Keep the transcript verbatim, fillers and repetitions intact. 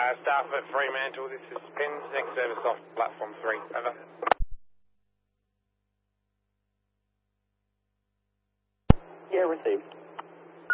Uh, staff at Fremantle, this is Pins, next service off platform three, over. Yeah, received.